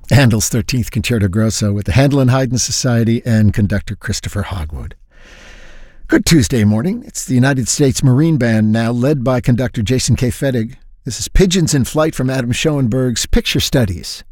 Handel's 13th Concerto Grosso with the Handel and Haydn Society and conductor Christopher Hogwood. Good Tuesday morning. It's the United States Marine Band now, led by conductor Jason K. Fettig. This is Pigeons in Flight from Adam Schoenberg's Picture Studies.